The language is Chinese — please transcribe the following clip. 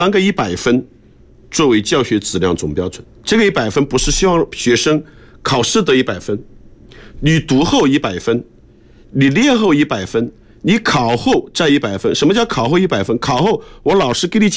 当个100分作为教学质量总标准。这个100分不是希望学生考试得100分，你读后100分，你练后100分，你考后再100分。什么叫考后100分？考后我老师给你